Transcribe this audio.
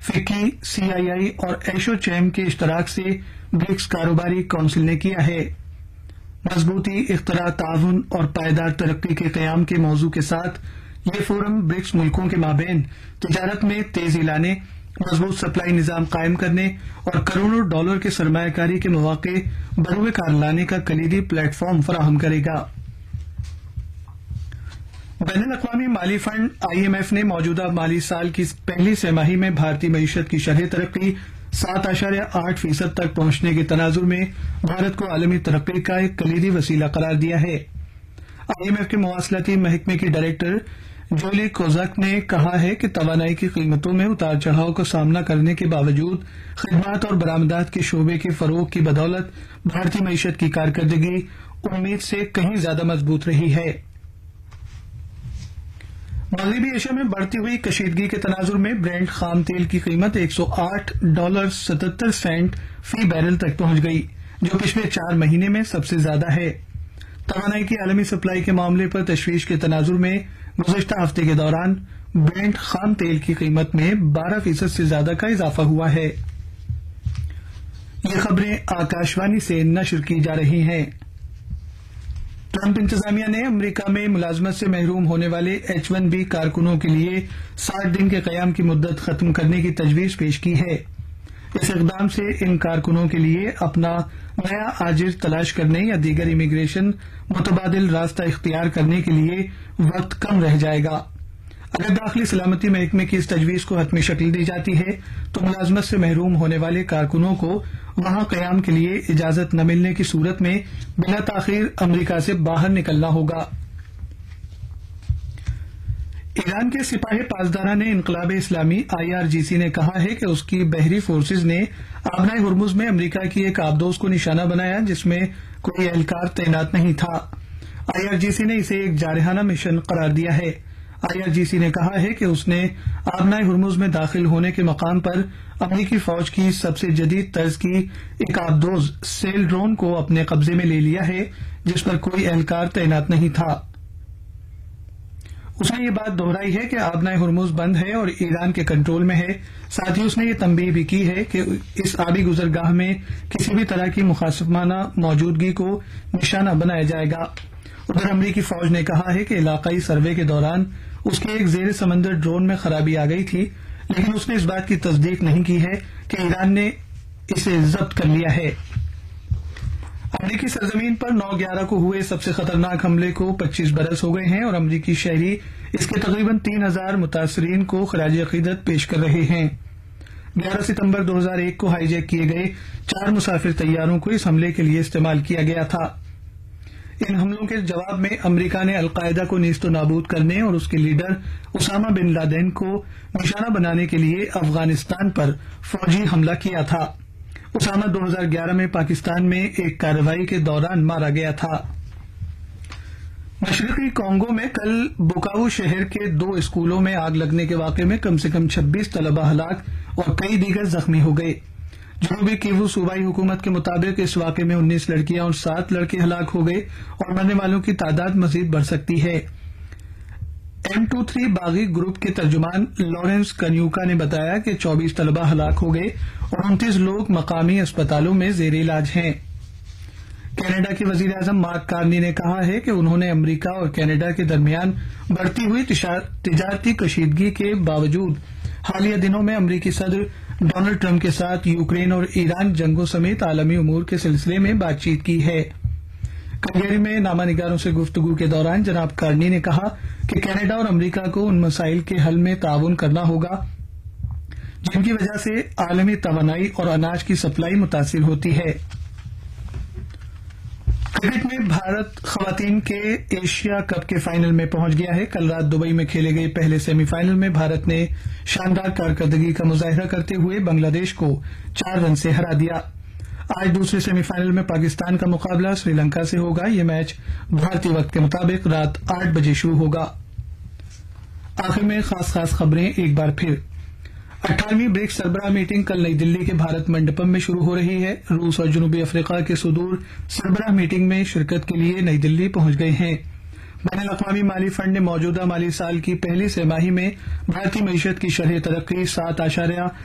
فکی، CII اور ایشوچیم کے اشتراک سے برکس کاروباری کونسل نے کیا ہے۔ مضبوطی، اختراع، تعاون اور پائیدار ترقی کے قیام کے موضوع کے ساتھ یہ فورم برکس ملکوں کے مابین تجارت میں تیزی لانے، مضبوط سپلائی نظام قائم کرنے اور کروڑوں ڈالر کے سرمایہ کاری کے مواقع بروئے کار لانے کا کلیدی پلیٹ فارم فراہم کرے گا۔ بین الاقوامی مالی فنڈ IMF نے موجودہ مالی سال کی پہلی سہ ماہی میں بھارتی معیشت کی شرح ترقی 7.8% تک پہنچنے کے تناظر میں بھارت کو عالمی ترقی کا ایک کلیدی وسیلہ قرار دیا ہے۔ IMF کے مواصلاتی محکمے کی ڈائریکٹر جولی کوزاک نے کہا ہے کہ توانائی کی قیمتوں میں اتار چڑھاؤ کا سامنا کرنے کے باوجود خدمات اور برآمدات کے شعبے کے فروغ کی بدولت بھارتی معیشت کی کارکردگی امید سے کہیں زیادہ مضبوط رہی ہے۔ مغربی ایشیا میں بڑھتی ہوئی کشیدگی کے تناظر میں برینٹ خام تیل کی قیمت $108.77 فی بیرل تک پہنچ گئی، جو پچھلے 4 مہینے میں سب سے زیادہ ہے۔ توانائی کی عالمی سپلائی کے معاملے پر تشویش کے تناظر میں گزشتہ ہفتے کے دوران برینٹ خام تیل کی قیمت میں 12% سے زیادہ کا اضافہ ہوا ہے۔ یہ خبریں آکاشوانی سے نشر کی جا رہی ہیں۔ ٹرمپ انتظامیہ نے امریکہ میں ملازمت سے محروم ہونے والے H-1B کارکنوں کے لیے 60 دن کے قیام کی مدت ختم کرنے کی تجویز پیش کی ہے۔ اس اقدام سے ان کارکنوں کے لیے اپنا نیا آجر تلاش کرنے یا دیگر امیگریشن متبادل راستہ اختیار کرنے کے لیے وقت کم رہ جائے گا۔ اگر داخلی سلامتی محکمے کی اس تجویز کو حتمی شکل دی جاتی ہے تو ملازمت سے محروم ہونے والے کارکنوں کو وہاں قیام کے لیے اجازت نہ ملنے کی صورت میں بلا تاخیر امریکہ سے باہر نکلنا ہوگا۔ ایران کے سپاہ پاسداران انقلاب اسلامی IRGC نے کہا ہے کہ اس کی بحری فورسز نے آبنائے ہرمز میں امریکہ کی ایک آبدوز کو نشانہ بنایا جس میں کوئی اہلکار تعینات نہیں تھا۔ IRGC نے اسے ایک جارحانہ مشن قرار دیا ہے۔ IRGC نے کہا ہے کہ اس نے آبنائے ہرمز میں داخل ہونے کے مقام پر امریکی فوج کی سب سے جدید طرز کی ایک آبدوز سیل ڈرون کو اپنے قبضے میں لے لیا ہے جس پر کوئی اہلکار تعینات نہیں تھا۔ اس نے یہ بات دہرائی ہے کہ آبنائے ہرمز بند ہے اور ایران کے کنٹرول میں ہے۔ ساتھ ہی اس نے یہ تنبیہ بھی کی ہے کہ اس آبی گزرگاہ میں کسی بھی طرح کی مخالفانہ موجودگی کو نشانہ بنایا جائے گا۔ ادھر امریکی فوج نے کہا ہے کہ علاقائی سروے کے دوران اس کے ایک زیر سمندر ڈرون میں خرابی آ گئی تھی، لیکن اس نے اس بات کی تصدیق نہیں کی ہے کہ ایران نے اسے ضبط کر لیا ہے۔ امریکی سرزمین پر 9/11 کو ہوئے سب سے خطرناک حملے کو 25 برس ہو گئے ہیں اور امریکی شہری اس کے تقریباً 3000 متاثرین کو خراج عقیدت پیش کر رہے ہیں۔ 11 ستمبر 2001 کو ہائی جیک کیے گئے 4 مسافر طیاروں کو اس حملے کے لیے استعمال کیا گیا تھا۔ ان حملوں کے جواب میں امریکہ نے القاعدہ کو نیست و نابود کرنے اور اس کے لیڈر اسامہ بن لادن کو نشانہ بنانے کے لیے افغانستان پر فوجی حملہ کیا تھا۔ اسامہ 2011 میں پاکستان میں ایک کارروائی کے دوران مارا گیا تھا۔ مشرقی کانگو میں کل بوکاؤ شہر کے 2 اسکولوں میں آگ لگنے کے واقعے میں کم سے کم 26 طلبہ ہلاک اور کئی دیگر زخمی ہو گئے۔ جنوبی کیوو صوبائی حکومت کے مطابق اس واقعے میں 19 لڑکیاں اور 7 لڑکے ہلاک ہو گئے اور مرنے والوں کی تعداد مزید بڑھ سکتی ہے۔ M23 باغی گروپ کے ترجمان لارنس کنیوکا نے بتایا کہ 24 طلبہ ہلاک ہو گئے اور 29 لوگ مقامی اسپتالوں میں زیر علاج ہیں۔ کینیڈا کے وزیر اعظم مارک کارنی نے کہا ہے کہ انہوں نے امریکہ اور کینیڈا کے درمیان بڑھتی ہوئی تجارتی کشیدگی کے باوجود حالیہ دنوں میں امریکی صدر ڈونلڈ ٹرمپ کے ساتھ یوکرین اور ایران جنگوں سمیت عالمی امور کے سلسلے میں بات چیت کی ہے۔ کلگری میں نامہ نگاروں سے گفتگو کے دوران جناب کارنی نے کہا کہ کینیڈا اور امریکہ کو ان مسائل کے حل میں تعاون کرنا ہوگا جن کی وجہ سے عالمی توانائی اور اناج کی سپلائی متاثر ہوتی ہے۔ کرکٹ میں بھارت خواتین کے ایشیا کپ کے فائنل میں پہنچ گیا ہے۔ کل رات دبئی میں کھیلے گئے پہلے سیمی فائنل میں بھارت نے شاندار کارکردگی کا مظاہرہ کرتے ہوئے بنگلہ دیش کو 4 رن سے ہرا دیا۔ آج دوسرے سیمی فائنل میں پاکستان کا مقابلہ سری لنکا سے ہوگا۔ یہ میچ بھارتی وقت کے مطابق رات 8 بجے شروع ہوگا۔ آخر میں خاص خبریں ایک بار پھر۔ 18ویں برکس سربراہ میٹنگ کل نئی دلی کے بھارت منڈپم میں شروع ہو رہی ہے۔ روس اور جنوبی افریقہ کے صدور سربراہ میٹنگ میں شرکت کے لیے نئی دلی پہنچ گئے ہیں۔ بین الاقوامی مالی فنڈ نے موجودہ مالی سال کی پہلی سہ ماہی میں بھارتی معیشت کی شرح ترقی